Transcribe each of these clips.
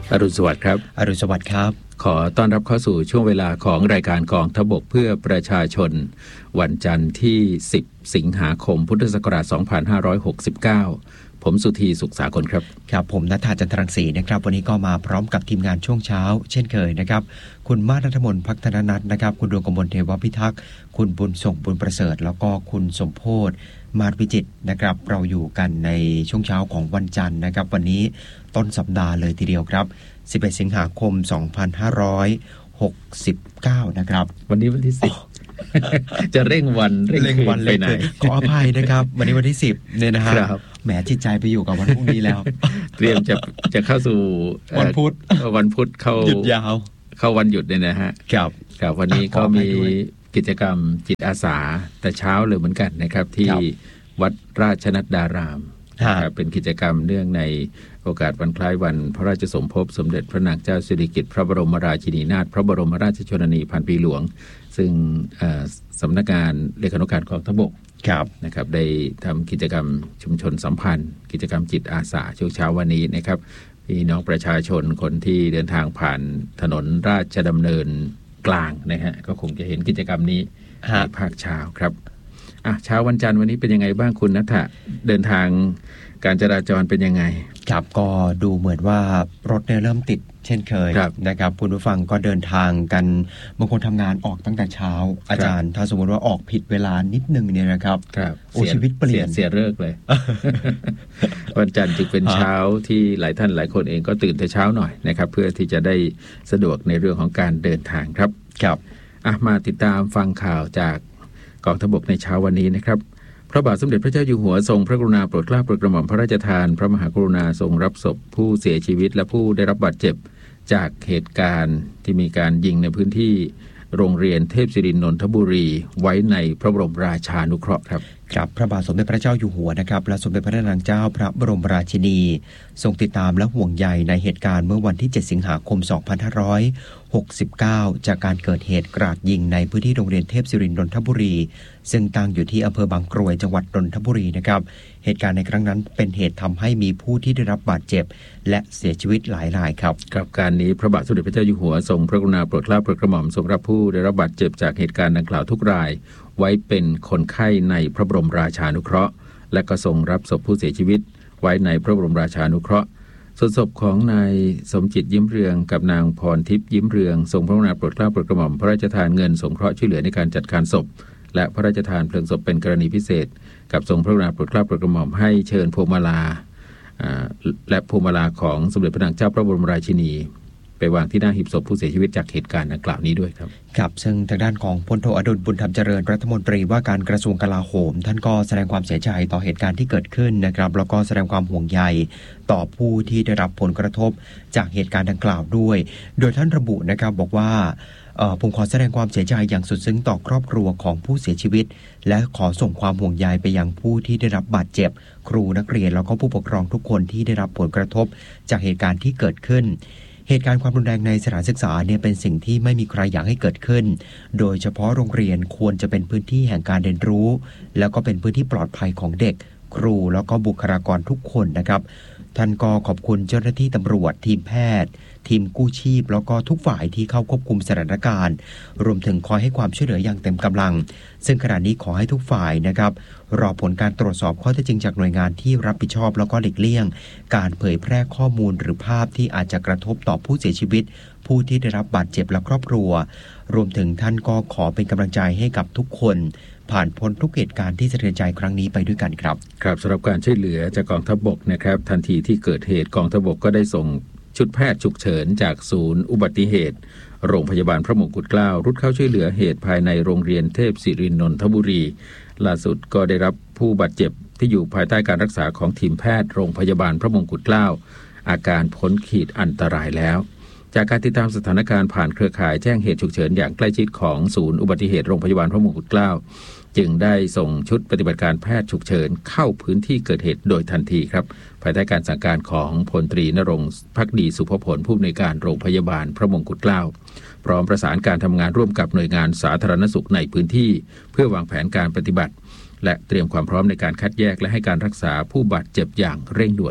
อรุณสวัสดิ์ครับอรุณสวัสดิ์ครับขอต้อนรับเข้าสู่ช่วงเวลาของรายการกองทัพบกเพื่อประชาชนวันจันทร์ที่10สิงหาคมพุทธศักราช2569ผมสุธีสุขสากลครับครับผมณัฐาจันทรังสีนะครับวันนี้ก็มาพร้อมกับทีมงานช่วงเช้าเช่นเคยนะครับคุณมาศณัฐมนต์ภักธนนัทนะครับคุณดวงกมลเทวพิทักษ์คุณบุญส่งบุญประเสริฐแล้วก็คุณสมโพธิ์มาศวิจิตรนะครับเราอยู่กันในช่วงเช้าของวันจันทร์นะครับวันนี้ต้นสัปดาห์เลยทีเดียวครับ11สิงหาคม2569นะครับวันนี้วันที่10จะเร่งวันเร่งวันไปไหนขออภัยนะครับวันนี้วันที่10เนี่ยนะฮะแหมจิตใจไปอยู่กับวันพรุ่งนี้แล้วเตรียมจะเข้าสู่วันพุธเข้าหยุดยาวเข้าวันหยุดเนี่ยนะฮะครับวันนี้ก็มีกิจกรรมจิตอาสาแต่เช้าเลยเหมือนกันนะครับที่วัดราชนัดดารามเป็นกิจกรรมเนื่องในโอกาสวันคล้ายวันพระราชสมภพสมเด็จพระนางเจ้าสิริกิติ์พระบรมราชินีนาถพระบรมราชชนนีพันปีหลวงซึ่งสำนักงานเลขานุการกองทัพบกนะครับได้ทำกิจกรรมชุมชนสัมพันธ์กิจกรรมจิตอาสาช่วงเช้าวันนี้นะครับพี่น้องประชาชนคนที่เดินทางผ่านถนนราชดำเนินกลางนะฮะก็คงจะเห็นกิจกรรมนี้ในภาคเช้าครับเช้าวันจันทร์วันนี้เป็นยังไงบ้างคุณณัฐเดินทางการจราจรเป็นยังไงครับก็ดูเหมือนว่ารถเริ่มติดเช่นเคยนะครับคุณผู้ฟังก็เดินทางกันบางคนทำงานออกตั้งแต่เช้าอาจารย์ถ้าสมมติว่าออกผิดเวลานิดนึงเนี่ยนะครับชีวิตเปลี่ยนเสียเลิกเลย วันจันทร์จึงเป็นเช้าที่หลายท่านหลายคนเองก็ตื่นแต่เช้าหน่อยนะครับเพื่อที่จะได้สะดวกในเรื่องของการเดินทางครับมาติดตามฟังข่าวจากกองทัพบกในเช้าวันนี้นะครับพระบาทสมเด็จพระเจ้าอยู่หัวทรงพระกรุณาโปรดเกล้าโปรดกระหม่อมพระราชทานพระมหากรุณาทรงรับศพผู้เสียชีวิตและผู้ได้รับบาดเจ็บจากเหตุการณ์ที่มีการยิงในพื้นที่โรงเรียนเทพศิรินนทบุรีไว้ในพระบรมราชานุเคราะห์ครับพระบาทสมเด็จพระเจ้าอยู่หัวนะครับและสมเด็จพระนางเจ้าพระบรมราชินีทรงติดตามและห่วงใยในเหตุการณ์เมื่อวันที่7สิงหาคม2569จากการเกิดเหตุกราดยิงในพื้นที่โรงเรียนเทพศิรินนทบุรีซึ่งตั้งอยู่ที่อำเภอบางกรวยจังหวัดนนทบุรีนะครับเหตุการณ์ในครั้งนั้นเป็นเหตุทำให้มีผู้ที่ได้รับบาดเจ็บและเสียชีวิตหลายรายครับการนี้พระบาทสมเด็จพระเจ้าอยู่หัวทรงพระกรุณาโปรดเกล้าโปรดกระหม่อมทรงรับผู้ได้รับบาดเจ็บจากเหตุการณ์ดังกล่าวทุกรายไว้เป็นคนไข้ในพระบรมราชานุเคราะห์และก็ทรงรับศพผู้เสียชีวิตไว้ในพระบรมราชานุเคราะห์ส่วนศพของนายสมจิตยิ้มเรืองกับนางพรทิพย์ยิ้มเรืองทรงพระกรุณาโปรดเกล้าโปรดกระหม่อมพระราชทานเงินสงเคราะห์ช่วยเหลือในการจัดการศพและพระราชทานเพลิงศพเป็นกรณีพิเศษกับทรงพระกรุณาโปรดเกล้าโปรดกระหม่อมให้เชิญพวงมาลาและพวงมาลาของสมเด็จพระนางเจ้าพระบรมราชินีไปวางที่หน้าหีบศพผู้เสียชีวิตจากเหตุการณ์ดังกล่าวนี้ด้วยครับซึ่งทางด้านของพลโทอดุลบุญธรรมเจริญรัฐมนตรีว่าการกระทรวงกลาโหมท่านก็แสดงความเสียใจต่อเหตุการณ์ที่เกิดขึ้นนะครับแล้วก็แสดงความห่วงใยต่อผู้ที่ได้รับผลกระทบจากเหตุการณ์ดังกล่าวด้วยโดยท่านระบุนะครับบอกว่าผมขอแสดงความเสียใจอย่างสุดซึ้งต่อครอบครัวของผู้เสียชีวิตและขอส่งความห่วงใยไปยังผู้ที่ได้รับบาดเจ็บครูนักเรียนแล้วก็ผู้ปกครองทุกคนที่ได้รับผลกระทบจากเหตุการณ์ที่เกิดขึ้นเหตุการณ์ความรุนแรงในสถานศึกษาเนี่ยเป็นสิ่งที่ไม่มีใครอยากให้เกิดขึ้นโดยเฉพาะโรงเรียนควรจะเป็นพื้นที่แห่งการเรียนรู้แล้วก็เป็นพื้นที่ปลอดภัยของเด็กครูแล้วก็บุคลากรทุกคนนะครับท่านก็ขอบคุณเจ้าหน้าที่ตำรวจทีมแพทย์ทีมกู้ชีพแล้วก็ทุกฝ่ายที่เข้าควบคุมสถานการณ์รวมถึงคอยให้ความช่วยเหลืออย่างเต็มกำลังซึ่งขณะนี้ขอให้ทุกฝ่ายนะครับรอผลการตรวจสอบข้อเท็จจริงจากหน่วยงานที่รับผิดชอบแล้วก็หลีกเลี่ยงการเผยแพร่ข้อมูลหรือภาพที่อาจจะกระทบต่อผู้เสียชีวิตผู้ที่ได้รับบาดเจ็บและครอบครัวรวมถึงท่านก็ขอเป็นกำลังใจให้กับทุกคนผ่านพ้นทุกเหตุการณ์ที่สะเทือนใจครั้งนี้ไปด้วยกันครับสำหรับการช่วยเหลือจากกองทัพบกนะครับทันทีที่เกิดเหตุกองทัพบกก็ได้ส่งชุดแพทย์ฉุกเฉินจากศูนย์อุบัติเหตุโรงพยาบาลพระมงกุฎเกล้ารุดเข้าช่วยเหลือเหตุภายในโรงเรียนเทพศิรินนทบุรีล่าสุดก็ได้รับผู้บาดเจ็บที่อยู่ภายใต้การรักษาของทีมแพทย์โรงพยาบาลพระมงกุฎเกล้าอาการพ้นขีดอันตรายแล้วจากการติดตามสถานการณ์ผ่านเครือข่ายแจ้งเหตุฉุกเฉินอย่างใกล้ชิดของศูนย์อุบัติเหตุโรงพยาบาลพระมงกุฎเกล้าจึงได้ส่งชุดปฏิบัติการแพทย์ฉุกเฉินเข้าพื้นที่เกิดเหตุโดยทันทีครับภายใต้การสั่งการของพลตรีณรงค์ภักดีสุภพลผู้อำนวยการโรงพยาบาลพระมงกุฎเกล้าพร้อมประสานการทำงานร่วมกับหน่วยงานสาธารณสุขในพื้นที่เพื่อวางแผนการปฏิบัติ และเตรียมความพร้อมในการคัดแยกและให้การรักษาผู้บาดเจ็บอย่างเร่งด่วนครับ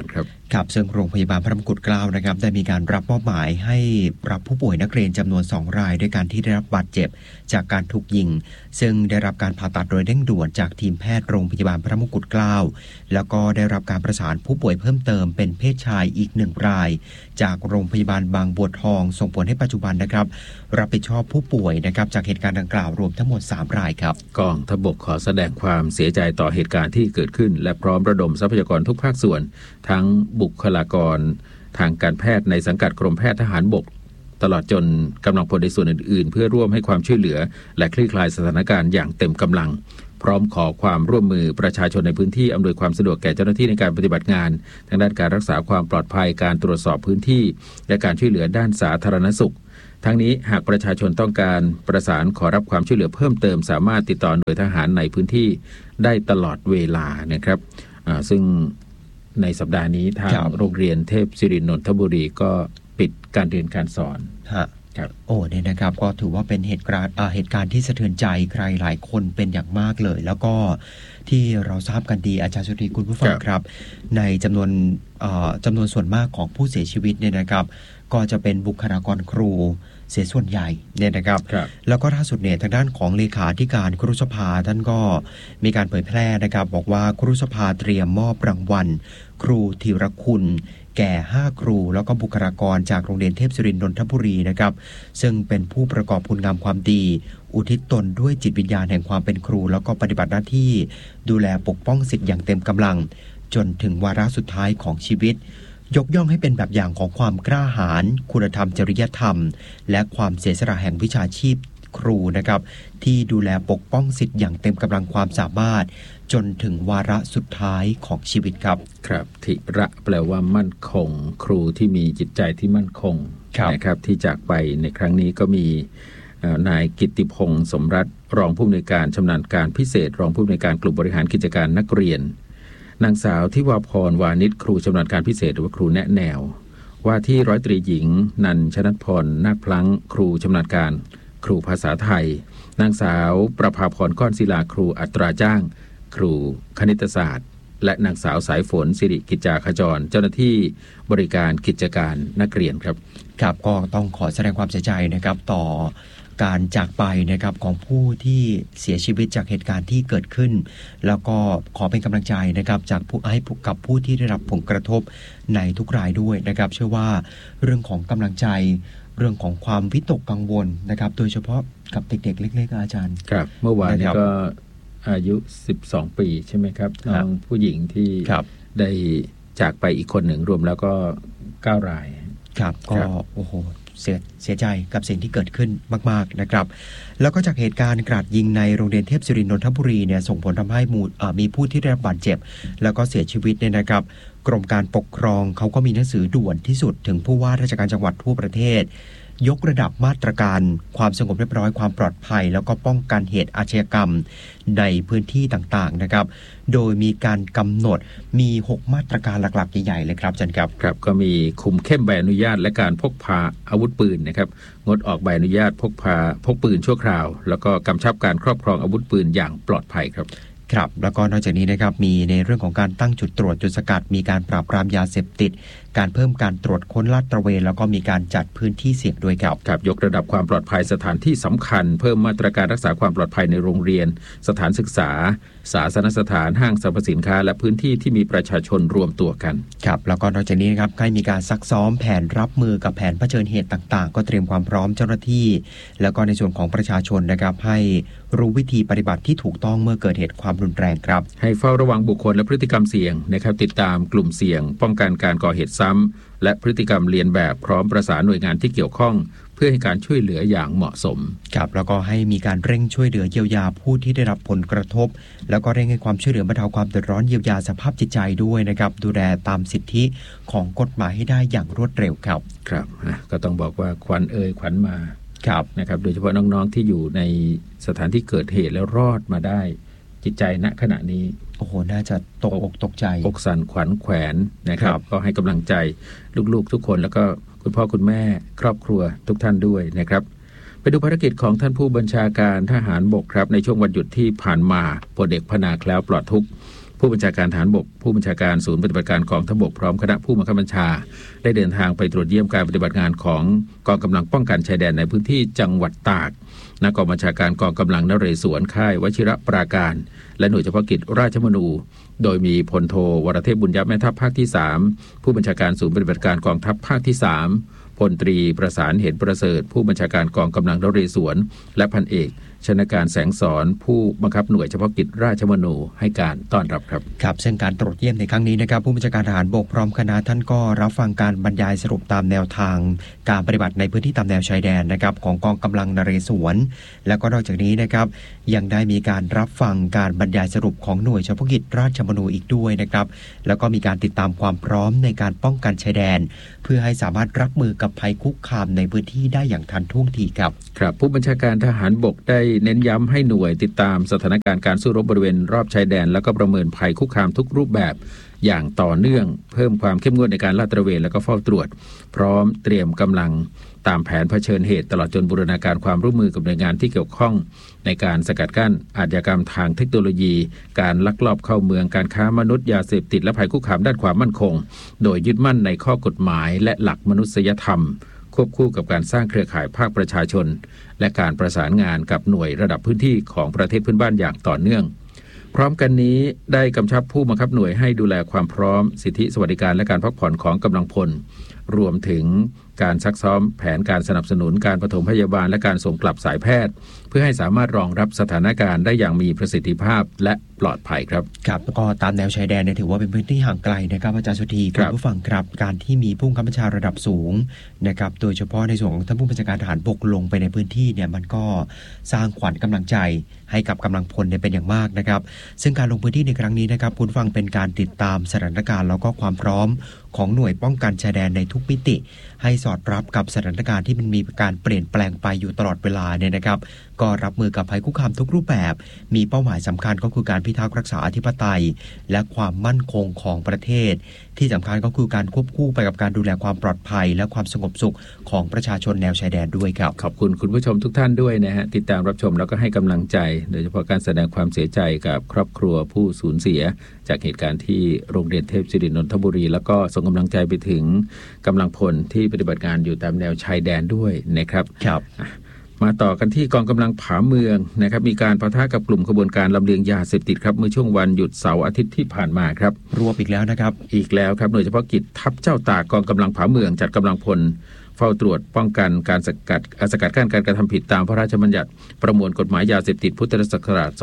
ครับซึ่งโรงพยาบาลพระมงกุฎเกล้านะครับได้มีการรับมอบหมายให้รับผู้ป่วยนักเรียนจำนวน2รายด้วยการที่ได้รับบาดเจ็บจากการถูกยิงซึ่งได้รับการผ่าตัดโดยเร่งด่วนจากทีมแพทย์โรงพยาบาลพระมงกุฎเกล้าแล้วก็ได้รับการประสานผู้ป่วยเพิ่มเติมเป็นเพศชายอีก1รายจากโรงพยาบาลบางบัวทองส่งผลให้ปัจจุบันนะครับรับผิดชอบผู้ป่วยนะครับจากเหตุการณ์ดังกล่าวรวมทั้งหมด3รายครับกองทัพบกขอแสดงความเสียใจต่อเหตุการณ์ที่เกิดขึ้นและพร้อมระดมทรัพยากรทุกภาคส่วนทั้งบุคลากรทางการแพทย์ในสังกัดกรมแพทย์ทหารบกตลอดจนกำลังพลในส่วนอื่นๆเพื่อร่วมให้ความช่วยเหลือและคลี่คลายสถานการณ์อย่างเต็มกำลังพร้อมขอความร่วมมือประชาชนในพื้นที่อำนวยความสะดวกแก่เจ้าหน้าที่ในการปฏิบัติงานทางด้านการรักษาความปลอดภัยการตรวจสอบพื้นที่และการช่วยเหลือด้านสาธารณสุขทั้งนี้หากประชาชนต้องการประสานขอรับความช่วยเหลือเพิ่มเติมสามารถติดต่อหน่วยทหารในพื้นที่ได้ตลอดเวลานะครับซึ่งในสัปดาห์นี้ทางโรงเรียนเทพศิรินทบุรีก็ปิดการเรียนการสอนครับโอ้เนี่ยนะครับก็ถือว่าเป็นเหตุการณ์ที่สะเทือนใจใครหลายคนเป็นอย่างมากเลยแล้วก็ที่เราทราบกันดีอาจารย์สุธีคุณผู้ฟังครับในจำนวนส่วนมากของผู้เสียชีวิตเนี่ยนะครับก็จะเป็นบุคลากรครูเสียส่วนใหญ่เนี่ยนะครับแล้วก็ล่าสุดเนี่ยทางด้านของเลขาธิการครุสภาท่านก็มีการเผยแพร่นะครับบอกว่าครุสภาเตรียมมอบรางวัลครูธีรคุณแก่5ครูแล้วก็บุคลากรจากโรงเรียนเทพศิรินทร์นนทบุรีนะครับซึ่งเป็นผู้ประกอบคุณงามความดีอุทิศตนด้วยจิตวิญญาณแห่งความเป็นครูแล้วก็ปฏิบัติหน้าที่ดูแลปกป้องศิษย์อย่างเต็มกำลังจนถึงวาระสุดท้ายของชีวิตยกย่องให้เป็นแบบอย่างของความกล้าหาญคุณธรรมจริยธรรมและความเสียสละแห่งวิชาชีพครูนะครับที่ดูแลปกป้องศิษย์อย่างเต็มกำลังความสามารถจนถึงวาระสุดท้ายของชีวิตครับครับธิระแปลว่ามั่นคงครูที่มีจิตใจที่มั่นคงนะครับที่จากไปในครั้งนี้ก็มีนายกิตติพงษ์สมรัตน์รองผู้อำนวยการชำนาญการพิเศษรองผู้อำนวยการกลุ่มบริหารกิจการนักเรียนนางสาวทิวาพรวานิชครูชำนาญการพิเศษหรือว่าครูแนะแนวว่าที่ร้อยตรีหญิงนันชนัทพรนาคพลั้งครูชำนาญการครูภาษาไทยนางสาวประภาพรก้อนศิลาครูอัตราจ้างครูคณิตศาสตร์และนางสาวสายฝนสิริกิจจาขจรเจ้าหน้าที่บริการกิจการนักเรียนครับครับก็ต้องขอแสดงความเสียใจนะครับต่อการจากไปนะครับของผู้ที่เสียชีวิตจากเหตุการณ์ที่เกิดขึ้นแล้วก็ขอเป็นกำลังใจนะครับจากกับผู้ที่ได้รับผลกระทบในทุกรายด้วยนะครับเชื่อว่าเรื่องของกำลังใจเรื่องของความวิตกกังวลนะครับโดยเฉพาะกับเด็กๆเล็กๆอาจารย์ครับเมื่อวานนี้ก็อายุ12ปีใช่ไหมครับน้องผู้หญิงที่ได้จากไปอีกคนหนึ่งรวมแล้วก็9รายครับก็โอ้โหเสียใจกับสิ่งที่เกิดขึ้นมากๆนะครับแล้วก็จากเหตุการณ์กราดยิงในโรงเรียนเทพศิรินทร์นนทบุรีเนี่ยส่งผลทำให้มีผู้ที่ได้รับบาดเจ็บแล้วก็เสียชีวิตเนี่ยนะครับกรมการปกครองเขาก็มีหนังสือด่วนที่สุดถึงผู้ว่าราชการจังหวัดทั่วประเทศยกระดับมาตรการความสงบเรียบร้อยความปลอดภัยแล้วก็ป้องกันเหตุอาชญากรรมในพื้นที่ต่างๆนะครับโดยมีการกำหนดมี6มาตรการหลักๆใหญ่ๆเลยครับอาจารย์ครับครับก็มีคุมเข้มใบอนุญาตและการพกพาอาวุธปืนนะครับงดออกใบอนุญาตพกปืนชั่วคราวแล้วก็กำชับการครอบครองอาวุธปืนอย่างปลอดภัยครับครับแล้วก็นอกจากนี้นะครับมีในเรื่องของการตั้งจุดตรวจจุดสกัดมีการปราบปรามยาเสพติดการเพิ่มการตรวจค้นลาดตระเวนแล้วก็มีการจัดพื้นที่เสี่ยงด้วยครับยกระดับความปลอดภัยสถานที่สำคัญเพิ่มมาตรการรักษาความปลอดภัยในโรงเรียนสถานศึกษาศาสนสถานห้างสรรพสินค้าและพื้นที่ที่มีประชาชนรวมตัวกันครับแล้วก็นอกจากนี้นะครับก็มีการซักซ้อมแผนรับมือกับแผนเผชิญเหตุต่างๆก็เตรียมความพร้อมเจ้าหน้าที่แล้วก็ในส่วนของประชาชนนะครับให้รู้วิธีปฏิบัติที่ถูกต้องเมื่อเกิดเหตุความรุนแรงครับให้เฝ้าระวังบุคคลและพฤติกรรมเสี่ยงนะครับติดตามกลุ่มเสี่ยงป้องกันการก่อเหตุซ้ำและพฤติกรรมเลียนแบบพร้อมประสานหน่วยงานที่เกี่ยวข้องเพื่อให้การช่วยเหลืออย่างเหมาะสมครับแล้วก็ให้มีการเร่งช่วยเหลือเยียวยาผู้ที่ได้รับผลกระทบแล้วก็เร่งให้ความช่วยเหลือบรรเทาความเดือดร้อนเยียวยาสภาพจิตใจด้วยนะครับดูแลตามสิทธิของกฎหมายให้ได้อย่างรวดเร็วครับครับก็ต้องบอกว่าขวัญขวัญมาครับนะครับโดยเฉพาะน้องๆที่อยู่ในสถานที่เกิดเหตุแล้วรอดมาได้จิตใจณขณะนี้โอ้โหน่าจะตกอกตกใจอกสั่นขวัญแขวนนะครับก็ให้กำลังใจลูกๆทุกคนแล้วก็คุณพ่อคุณแม่ครอบครัวทุกท่านด้วยนะครับไปดูภารกิจของท่านผู้บัญชาการทหารบกครับในช่วงวันหยุดที่ผ่านมาพลเอกพนาแคล้วปลอดทุกข์ผผู้บัญชาการทหารบกผู้บัญชาการศูนย์ปฏิบัติการกองทัพบกพร้อมคณะผู้บังคับบัญชาได้เดินทางไปตรวจเยี่ยมการปฏิบัติงานของกองกำลังป้องกันชายแดนในพื้นที่จังหวัดตากณกองบัญชาการกองกำลังนเรศวรค่ายวชิรปราการและหน่วยเฉพาะกิจราชมนูโดยมีพลโทวรเทพบุญยแม่ทัพภาคที่3ผู้บัญชาการศูนย์ปฏิบัติการกองทัพภาคที่3พลตรีประสานเห็นประเสริฐผู้บัญชาการกองกำลังนเรศวรและพันเอกชนการแสงสอนผู้บังคับหน่วยเฉพาะกิจราชมนูให้การต้อนรับครับครับซึ่งการตรวจเยี่ยมในครั้งนี้นะครับผู้บัญชาการทหารบกพร้อมคณะท่านก็รับฟังการบรรยายสรุปตามแนวทางการปฏิบัติในพื้นที่ตามแนวชายแดนนะครับของกองกำลังนเรศวรและก็นอกจากนี้นะครับยังได้มีการรับฟังการบรรยายสรุปของหน่วยเฉพาะกิจราชมนูอีกด้วยนะครับแล้วก็มีการติดตามความพร้อมในการป้องกันชายแดนเพื่อให้สามารถรับมือกับภัยคุกคามในพื้นที่ได้อย่างทันท่วงทีครับครับผู้บัญชาการทหารบกได้เน้นย้ำให้หน่วยติดตามสถานการณ์การสู้รบบริเวณรอบชายแดนแล้วก็ประเมินภัยคุกคามทุกรูปแบบอย่างต่อเนื่องเพิ่มความเข้มงวดในการลาดตระเวนและก็เฝ้าตรวจพร้อมเตรียมกำลังตามแผนเผชิญเหตุตลอดจนบูรณาการความร่วมมือกับหน่วยงานที่เกี่ยวข้องในการสกัดกั้นอาชญากรรมทางเทคโนโลยีการลักลอบเข้าเมืองการค้ามนุษย์ยาเสพติดและภัยคุกคามด้านความมั่นคงโดยยึดมั่นในข้อกฎหมายและหลักมนุษยธรรมควบคู่กับการสร้างเครือข่ายภาคประชาชนและการประสานงานกับหน่วยระดับพื้นที่ของประเทศเพื่อนบ้านอย่างต่อเนื่องพร้อมกันนี้ได้กำชับผู้บังคับหน่วยให้ดูแลความพร้อมสิทธิสวัสดิการและการพักผ่อนของกำลังพลรวมถึงการซักซ้อมแผนการสนับสนุนการปฐมพยาบาลและการส่งกลับสายแพทย์เพื่อให้สามารถรองรับสถานการณ์ได้อย่างมีประสิทธิภาพและปลอดภัยครับครับก็ตามแนวชายแดนเนี่ยถือว่าเป็นพื้นที่ห่างไกลนะครับอาจารย์สุธีคุณผู้ฟังครับการที่มีผู้บังคับบัญชาระดับสูงนะครับโดยเฉพาะในส่วนของท่านผู้บัญชาการทหารบกลงไปในพื้นที่เนี่ยมันก็สร้างขวัญกำลังใจให้กับกำลังพลเป็นอย่างมากนะครับซึ่งการลงพื้นที่ในครั้งนี้นะครับคุณฟังเป็นการติดตามสถานการณ์แล้วก็ความพร้อมของหน่วยป้องกันชายแดนในทุกมิติให้สอดรับกับสถานการณ์ที่มันมีการเปลี่ยนแปลงไปอยู่ตลอดเวลาเนี่ยนะครับก็รับมือกับภัยคุกคามทุกรูปแบบมีเป้าหมายสำคัญก็คือการพิทักษ์รักษาอธิปไตยและความมั่นคงของประเทศที่สำคัญก็คือการควบคู่ไปกับการดูแลความปลอดภัยและความสงบสุขของประชาชนแนวชายแดนด้วยครับขอบคุณคุณผู้ชมทุกท่านด้วยนะฮะติดตามรับชมแล้วก็ให้กำลังใจโดยเฉพาะการแสดงความเสียใจกับครอบครัวผู้สูญเสียจากเหตุการณ์ที่โรงเรียนเทพศิรินนทบุรีแล้วก็ส่งกำลังใจไปถึงกำลังพลที่ปฏิบัติงานอยู่ตามแนวชายแดนด้วยนะครับครับมาต่อกันที่กองกำลังผาเมืองนะครับมีการปะทะกับกลุ่มขบวนการลำเลียงยาเสพติดครับเมื่อช่วงวันหยุดเสาร์อาทิตย์ที่ผ่านมาครับรวบอีกแล้วนะครับอีกแล้วครับหน่วยเฉพาะกิจทัพเจ้าตากกองกำลังผาเมืองจัดกำลังพลเฝ้าตรวจป้องกันการสกัดกั้นการกระทำผิดตามพระราชบัญญัติประมวลกฎหมายยาเสพติดพุทธศักราช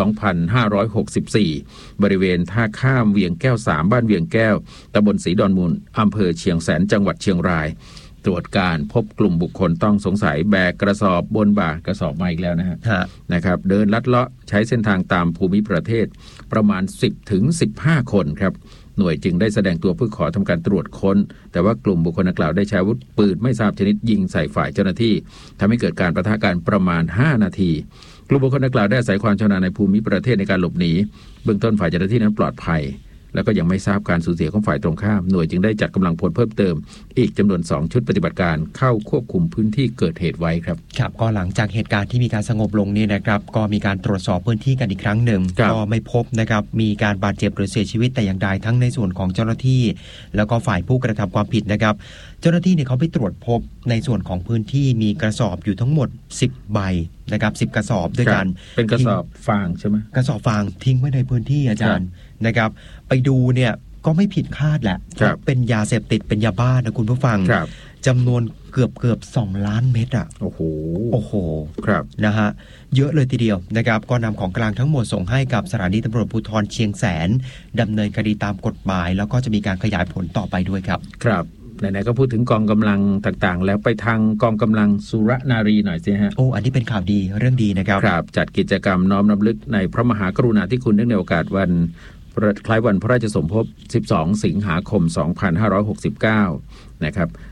2564 บริเวณท่าข้ามเวียงแก้ว3บ้านเวียงแก้วตำบลศรีดอนมูลอำเภอเชียงแสนจังหวัดเชียงรายตรวจการพบกลุ่มบุคคลต้องสงสัยแบกกระสอบบนบ่ากระสอบมาอีกแล้วนะครับเดินลัดเลาะใช้เส้นทางตามภูมิประเทศประมาณ 10-15 คนครับหน่วยจึงได้แสดงตัวเพื่อขอทำการตรวจค้นแต่ว่ากลุ่มบุคคลดังกล่าวได้ใช้อาวุธปืนไม่ทราบชนิดยิงใส่ฝ่ายเจ้าหน้าที่ทำให้เกิดการปะทะกันประมาณ5นาทีกลุ่มบุคคลดังกล่าวได้อาศัยความชำนาญในภูมิประเทศในการหลบหนีเบื้องต้นฝ่ายเจ้าหน้าที่นั้นปลอดภัยแล้วก็ยังไม่ทราบการสูญเสียของฝ่ายตรงข้ามหน่วยจึงได้จัดกำลังพลเพิ่มเติมอีกจำนวน2ชุดปฏิบัติการเข้าควบคุมพื้นที่เกิดเหตุไว้ครับครับก็หลังจากเหตุการณ์ที่มีการสงบลงนี่นะครับก็มีการตรวจสอบพื้นที่กันอีกครั้งหนึ่งก็ไม่พบนะครับมีการบาดเจ็บหรือเสียชีวิตแต่อย่างใดทั้งในส่วนของเจ้าหน้าที่แล้วก็ฝ่ายผู้กระทำความผิดนะครับเจ้าหน้าที่เนี่ยเขาไปตรวจพบในส่วนของพื้นที่มีกระสอบอยู่ทั้งหมด10ใบนะครับ10กระสอบด้วยกันเป็นกระสอบฟางใช่ไหมกระสอบฟางทิ้งไว้ในพื้นที่อาจารย์นะครับไปดูเนี่ยก็ไม่ผิดคาดแหละเป็นยาเสพติดเป็นยาบ้านะคุณผู้ฟังจำนวนเกือบ2 ล้านเม็ดอ่ะโอ้โหครับนะฮะเยอะเลยทีเดียวนะครับก็นำของกลางทั้งหมดส่งให้กับสถานีตำรวจภูธรเชียงแสนดำเนินคดีตามกฎหมายแล้วก็จะมีการขยายผลต่อไปด้วยครับครับไหนๆก็พูดถึงกองกำลังต่างๆแล้วไปทางกองกำลังสุรนารีหน่อยสิฮะอันนี้เป็นข่าวดีเรื่องดีนะครับครับจัดกิจกรรมน้อมรำลึกในพระมหากรุณาธิคุณเนื่องในโอกาสวันคล้ายวันพระราชสมภพ12 สิงหาคม 2569 นะครับ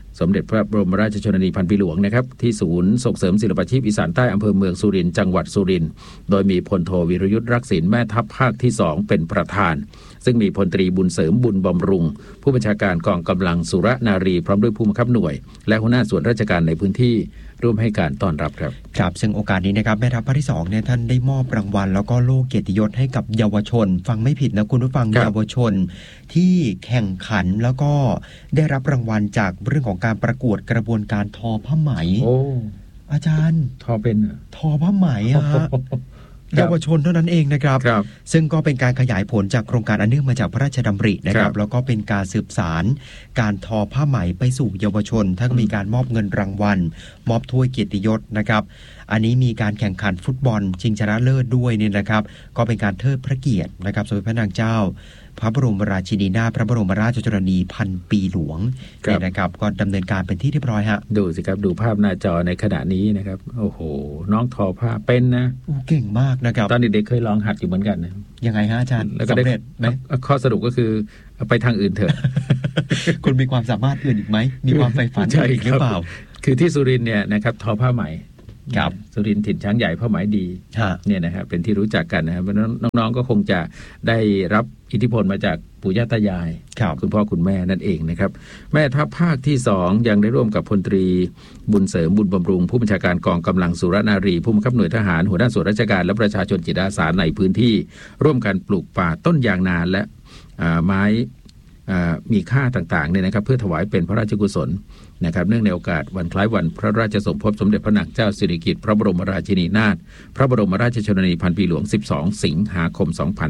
สมเด็จพระบรมราชชนนีพันปีหลวงนะครับที่ศูนย์ส่งเสริมศิลปาชีพอีสานใต้อำเภอเมืองสุรินทร์จังหวัดสุรินทร์โดยมีพลโทวิรยุทธ์รักษิณแม่ทัพภาคที่2เป็นประธานซึ่งมีพลตรีบุญเสริมบุญบำรุงผู้บัญชาการกองกำลังสุรนารีพร้อมด้วยผู้บังคับหน่วยและหัวหน้าส่วนราชการในพื้นที่ร่วมให้การต้อนรับครับครับซึ่งโอกาสนี้นะครับแม่ทัพภาคที่2เนี่ยท่านได้มอบรางวัลแล้วก็โล่เกียรติยศให้กับเยาวชนฟังไม่ผิดนะคุณผู้ฟังเยาวชนที่แข่งขันแล้วก็ได้รับรางวัลจากเรื่องของการประกวดกระบวนการทอผ้าไหมโอ้อาจารย์ทอเป็นทอผ้าไหมเยาวชนเท่านั้นเองนะครับซึ่งก็เป็นการขยายผลจากโครงการอันเนื่องมาจากพระราชดำรินะครับแล้วก็เป็นการสืบสารการทอผ้าไหมไปสู่เยาวชนท่านมีการมอบเงินรางวัลมอบถ้วยเกียรติยศนะครับอันนี้มีการแข่งขันฟุตบอลชิงชนะเลิศด้วยเนี่ยนะครับก็เป็นการเทิดพระเกียรตินะครับสมเด็จพระนางเจ้าพระบรมราชินีนาถพระบรมราชชนนีพันปีหลวงเนี่ยนะครับก็ดำเนินการเป็นที่เรียบร้อยฮะดูสิครับดูภาพหน้าจอในขณะนี้นะครับโอ้โหน้องทอผ้าเป็นนะเก่งมากนะครับตอนเด็กๆเคยลองหัดอยู่เหมือนกันนะยังไงฮะอาจารย์สำเร็จไหมข้อสรุปก็คือไปทางอื่นเถอะคุณมีความสามารถอื่นอีกไหมมีความใฝ่ฝันอีกหรือเปล่าคือที่สุรินทร์เนี่ยนะครับทอผ้าไหมครับสุรินทร์ถิ่นช้างใหญ่ผ้าไหมดีเนี่ยนะครับเป็นที่รู้จักกันนะครับน้องๆก็คงจะได้รับอิทธิพลมาจากปู่ย่าตายายคุณพ่อคุณแม่นั่นเองนะครับแม่ทัพภาคที่2ยังได้ร่วมกับพลตรีบุญเสริมบุญบำรุงผู้บัญชาการกองกำลังสุรนารีผู้บังคับหน่วยทหารหัวหน้าส่วนราชการและประชาชนจิตอาสาในพื้นที่ร่วมกันปลูกป่าต้นยางนาและไม้มีค่าต่างๆเนี่ยนะครับเพื่อถวายเป็นพระราชกุศลนะครับเนื่องในโอกาสวันคล้ายวันพระราชสมภพสมเด็จพระนางเจ้าสิริกิติ์พระบรมราชินีนาถพระบรมราชชนนีพันปีหลวง12สิงหาคม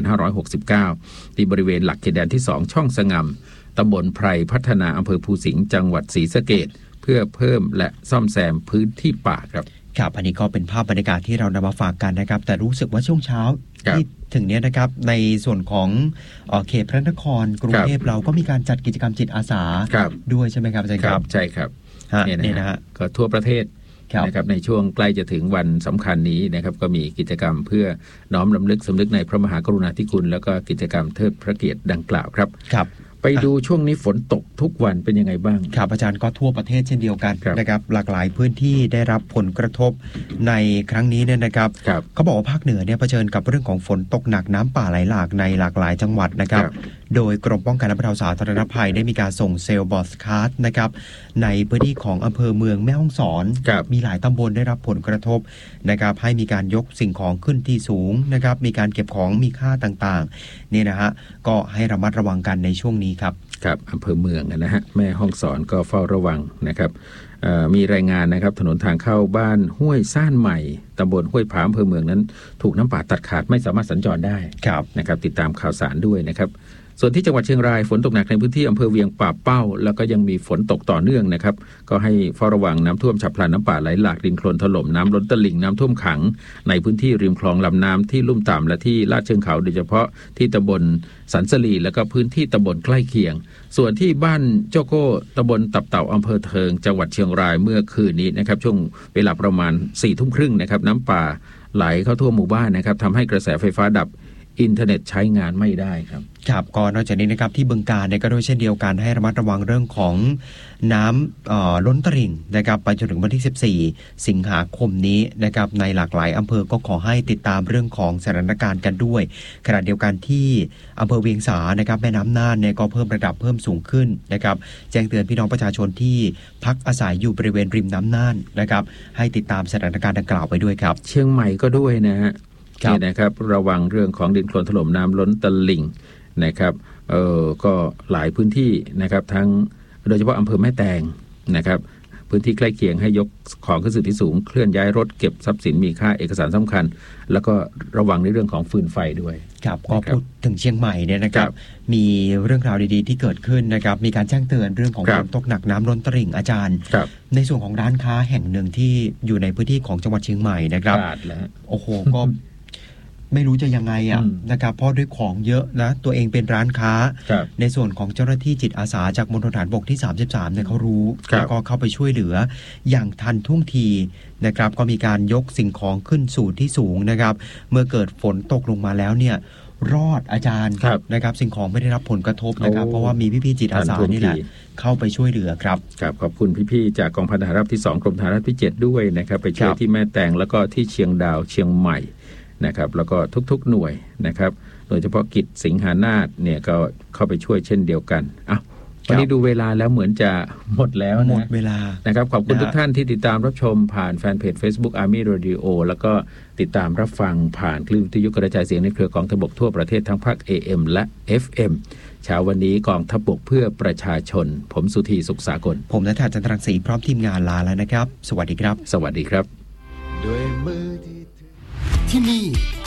2569ที่บริเวณหลักเขตแดนที่2ช่องสงำตำบลไพรพัฒนาอำเภอภูสิงห์จังหวัดศรีสะเกษเพื่อเพิ่มและซ่อมแซมพื้นที่ป่าครับครับอันนี้ก็เป็นภาพบรรยากาศที่เรานำมาฝากกันนะครับแต่รู้สึกว่าช่วงเช้าที่ถึงเนี้ยนะครับในส่วนของเขตพระนครกรุงเทพเราก็มีการจัดกิจกรรมจิตอาสาด้วยใช่ไหมครับอาจารย์ครับใช่ครับเนี่ยนะฮะก็ทั่วประเทศนะครับในช่วงใกล้จะถึงวันสำคัญนี้นะครับก็มีกิจกรรมเพื่อน้อมรำลึกสำนึกในพระมหากรุณาธิคุณแล้วก็กิจกรรมเทิดพระเกียรติดังกล่าวครับไปดูช่วงนี้ฝนตกทุกวันเป็นยังไงบ้างครับอาจารย์ก็ทั่วประเทศเช่นเดียวกันนะครับหลากหลายพื้นที่ได้รับผลกระทบในครั้งนี้เนี่ยนะครับเขาบอกว่าภาคเหนือเนี่ยเผชิญกับเรื่องของฝนตกหนักน้ำป่าไหลหลากในหลากหลายจังหวัดนะครับโดยกรมป้องกันและบรรเทาสาธารณภัยได้มีการส่งเซลล์บอสคาร์ดนะครับในพื้นที่ของอำเภอเมืองแม่ฮ่องสอนมีหลายตำบลได้รับผลกระทบนะครับให้มีการยกสิ่งของขึ้นที่สูงนะครับมีการเก็บของมีค่าต่างๆนี่นะฮะก็ให้ระมัดระวังกันในช่วงนี้ครับครับอำเภอเมืองนะฮะแม่ฮ่องสอนก็เฝ้าระวังนะครับมีรายงานนะครับถนนทางเข้าบ้านห้วยซ่านใหม่ตำบลห้วยผาอำเภอเมืองนั้นถูกน้ำป่าตัดขาดไม่สามารถสัญจรได้นะครับติดตามข่าวสารด้วยนะครับส่วนที่จังหวัดเชียงรายฝนตกหนักในพื้นที่อำเภอเวียงป่าเป้าแล้วก็ยังมีฝนตกต่อเนื่องนะครับก็ให้เฝ้าระวังน้ำท่วมฉับพลันน้ำป่าไหลหลากดินโคลนถล่มน้ำล้นตลิ่งน้ำท่วมขังในพื้นที่ริมคลองลำน้ำที่ลุ่มต่ำและที่ลาดเชิงเขาโดยเฉพาะที่ตำบลสันสลีและก็พื้นที่ตำบลใกล้เคียงส่วนที่บ้านเจ้าโก้ตำบลตับเต่าอำเภอเทิงจังหวัดเชียงรายเมื่อคืนนี้นะครับช่วงเวลาประมาณ 4:30 นนะครับน้ำป่าไหลเข้าท่วมหมู่บ้านนะครับทำให้กระแสไฟฟ้าดับอินเทอร์เน็ตใช้งานไม่ได้ครับครับก็นอกจากนี้นะครับที่บึงกาฬเนี่ยก็ด้วยเช่นเดียวกันให้ระมัดระวังเรื่องของน้ำล้นตลิ่งนะครับไปจนถึงวันที่14สิงหาคมนี้นะครับในหลากหลายอำเภอก็ขอให้ติดตามเรื่องของสถานการณ์กันด้วยขณะเดียวกันที่อำเภอเวียงสานะครับแม่น้ำน่านเนี่ยก็เพิ่มระดับเพิ่มสูงขึ้นนะครับแจ้งเตือนพี่น้องประชาชนที่พักอาศัยอยู่บริเวณริมน้ำน่านนะครับให้ติดตามสถานการณ์ดังกล่าวไปด้วยครับเชียงใหม่ก็ด้วยนะฮะนี่นะครับระวังเรื่องของดินโคลนถล่มน้ำล้นตลิ่งนะครับก็หลายพื้นที่นะครับทั้งโดยเฉพาะอำเภอแม่แตงนะครับพื้นที่ใกล้เคียงให้ยกของขึ้นสู่ที่สูงเคลื่อนย้ายรถเก็บทรัพย์สินมีค่าเอกสารสำคัญแล้วก็ระวังในเรื่องของฟืนไฟด้วยครับก็พูดถึงเชียงใหม่เนี่ยนะครับมีเรื่องราวดีๆที่เกิดขึ้นนะครับมีการแจ้งเตือนเรื่องของฝนตกหนักน้ำล้นตลิ่งอาจารย์ในส่วนของร้านค้าแห่งหนึ่งที่อยู่ในพื้นที่ของจังหวัดเชียงใหม่นะครับโอ้โหก็ไม่รู้จะยังไงนะครับเพราะด้วยของเยอะนะตัวเองเป็นร้านค้าในส่วนของเจ้าหน้าที่จิตอาสาจากมณฑลฐานบกที่33เนี่ยเขารู้แล้วก็เข้าไปช่วยเหลืออย่างทันท่วงทีนะครับก็มีการยกสิ่งของขึ้นสู่ที่สูงนะครับเมื่อเกิดฝนตกลงมาแล้วเนี่ยรอดอาจารย์นะครับสิ่งของไม่ได้รับผลกระทบนะครับเพราะว่ามีพี่ๆจิตอาสานี่แหละเข้าไปช่วยเหลือครับขอบคุณพี่ๆจากกองพันทหารราบที่2กรมทหารราบที่7ด้วยนะครับไปช่วยที่แม่แตงแล้วก็ที่เชียงดาวเชียงใหม่นะครับแล้วก็ทุกๆหน่วยนะครับโดยเฉพาะกิจสิงหานาถเนี่ยก็เข้าไปช่วยเช่นเดียวกันวันนี้ดูเวลาแล้วเหมือนจะหมดแล้วนะหมดเวลานะครับขอบคุณทุกท่านที่ติดตามรับชมผ่านแฟนเพจ Facebook Army Radio แล้วก็ติดตามรับฟังผ่านคลื่นวิทยุกระจายเสียงในเครือกองทัพบกทั่วประเทศทั้งภาค AM และ FM เช้าวันนี้กองทัพบกเพื่อประชาชนผมสุธีสุขสากลผมณัฐจันทรังสีพร้อมทีมงานลาแล้วนะครับสวัสดีครับสวัสดีครับด้วยมือที่นี่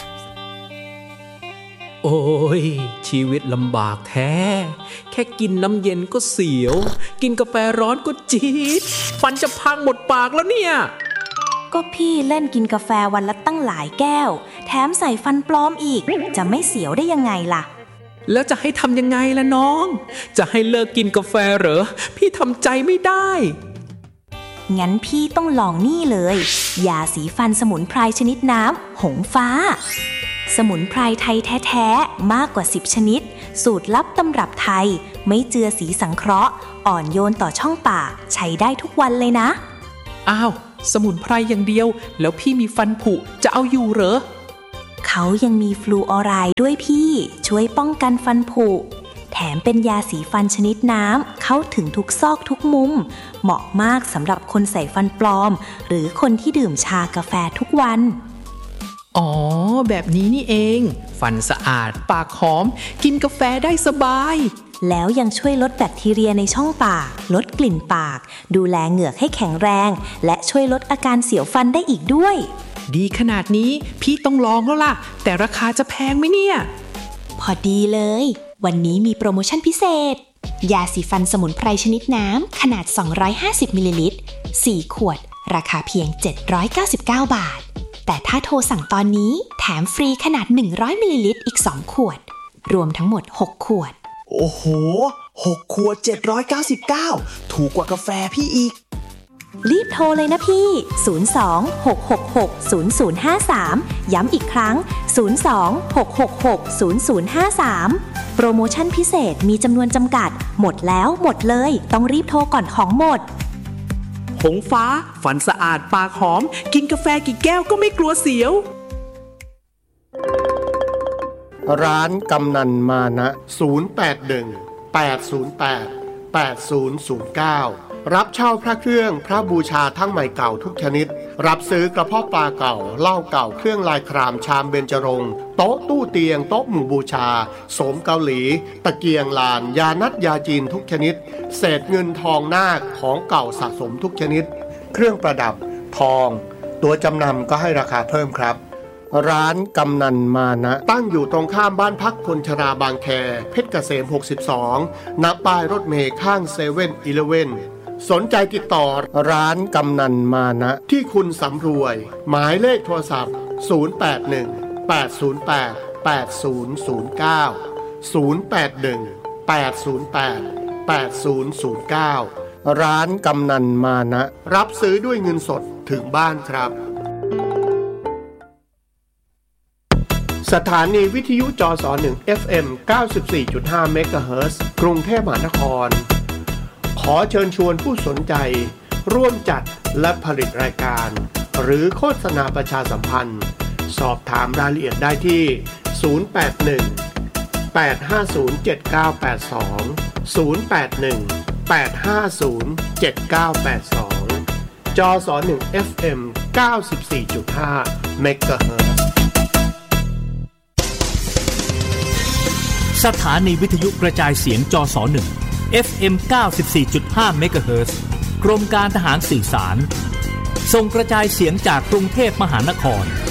โอ้ยชีวิตลำบากแท้แค่กินน้ำเย็นก็เสียวกินกาแฟร้อนก็จี๊ดฟันจะพังหมดปากแล้วเนี่ยก็พี่เล่นกินกาแฟวันละตั้งหลายแก้วแถมใส่ฟันปลอมอีกจะไม่เสียวได้ยังไงล่ะแล้วจะให้ทำยังไงล่ะน้องจะให้เลิกกินกาแฟเหรอพี่ทำใจไม่ได้งั้นพี่ต้องลองนี่เลยยาสีฟันสมุนไพรชนิดน้ำหงฟ้าสมุนไพรไทยแท้ๆมากกว่า10ชนิดสูตรลับตำรับไทยไม่เจือสีสังเคราะห์อ่อนโยนต่อช่องปากใช้ได้ทุกวันเลยนะอ้าวสมุนไพรอย่างเดียวแล้วพี่มีฟันผุจะเอาอยู่เหรอเขายังมีฟลูออไรด์ด้วยพี่ช่วยป้องกันฟันผุแถมเป็นยาสีฟันชนิดน้ำเข้าถึงทุกซอกทุกมุมเหมาะมากสำหรับคนใส่ฟันปลอมหรือคนที่ดื่มชากาแฟทุกวันอ๋อแบบนี้นี่เองฟันสะอาดปากหอมกินกาแฟได้สบายแล้วยังช่วยลดแบคทีเรียในช่องปากลดกลิ่นปากดูแลเหงือกให้แข็งแรงและช่วยลดอาการเสียวฟันได้อีกด้วยดีขนาดนี้พี่ต้องลองแล้วล่ะแต่ราคาจะแพงไหมเนี่ยพอดีเลยวันนี้มีโปรโมชั่นพิเศษยาสีฟันสมุนไพรชนิดน้ำขนาด250มิลลิลิตร4ขวดราคาเพียง799 บาทแต่ถ้าโทรสั่งตอนนี้แถมฟรีขนาด100มิลลิลิตรอีก2ขวดรวมทั้งหมด6ขวดโอ้โห6ขวด799ถูกกว่ากาแฟพี่อีกรีบโทรเลยนะพี่02-666-0053ย้ำอีกครั้ง02-666-0053โปรโมชั่นพิเศษมีจำนวนจำกัดหมดแล้วหมดเลยต้องรีบโทรก่อนของหมดหงฟ้าฟันสะอาดปากหอมกินกาแฟกี่แก้วก็ไม่กลัวเสียวร้านกำนันมานะ081-808-8009รับเช่าพระเครื่องพระบูชาทั้งใหม่เก่าทุกชนิดรับซื้อกระเพาะปลาเก่าเหล้าเก่าเครื่องลายครามชามเบญจรงค์โต๊ะตู้เตียงโต๊ะหมู่บูชาโสมเกาหลีตะเกียงลานยานัดยาจีนทุกชนิดเศษเงินทองนาคของเก่าสะสมทุกชนิดเครื่องประดับทองตัวจำนำก็ให้ราคาเพิ่มครับร้านกำนันมานะตั้งอยู่ตรงข้ามบ้านพักคนชราบางแคเพชรเกษม62ณป้ายรถเมล์ข้าง7-Elevenสนใจติดต่อร้านกำนันมานะที่คุณสำรวยหมายเลขโทรศัพท์081-808-8009 ร้านกำนันมานะรับซื้อด้วยเงินสดถึงบ้านครับสถานีวิทยุจส1 FM 94.5 เมกะเฮิรตซ์กรุงเทพมหานครขอเชิญชวนผู้สนใจร่วมจัดและผลิตรายการหรือโฆษณาประชาสัมพันธ์สอบถามรายละเอียดได้ที่081-850-7982 081-850-7982 จส1 FM 94.5 เมกะเฮิรตซ์สถานีวิทยุกระจายเสียงจส1 FM 94.5 เมกะเฮิรตซ์กรมการทหารสื่อสารส่งกระจายเสียงจากกรุงเทพมหานคร